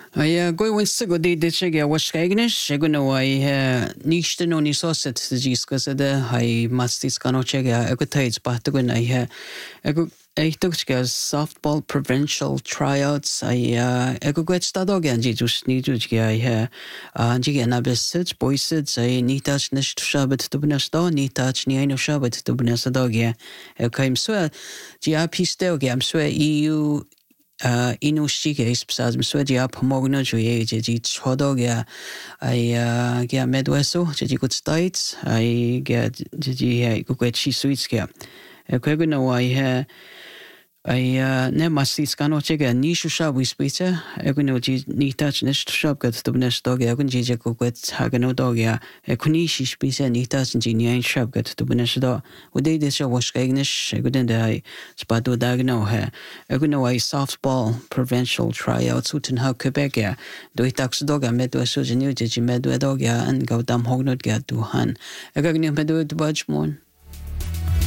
Goi winsa go dé ge waskeigenis, go no níchte no ní soset jískas ha mastis ganóge a go taid bat gon go échtge softball provincial tryouts go gwet stadog an jíús níúge an na besid boisid nítá neist sebet dubnestá nítá ní ein sebet dubnestadóge kaim swe dí a písteoge am swe EU inústíige éispsám suedi a pomogna jo dí chodóge ge medweso dí go staits go gwet sí suitske. Kwe no ne masís ganóige níú se víspéite gon no nítá neist sebgad dubnesdóge gon dí go gwet haganódóge chuní sí spíse nítá dí ein sebgad dubnesdá o déidir se waskeigenis go den de spadú dagnóhe gon no softball provincial tryouts úten ha Quebec dóitágsdóga medwesú genú dí medwedóge an go dam hognod ge dúhan gon medú budmón.